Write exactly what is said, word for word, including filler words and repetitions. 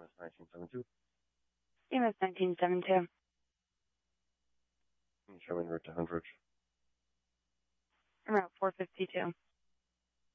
S nineteen seventy-two. E M S nineteen seventy-two. Showing route to Hundred. Route four fifty-two.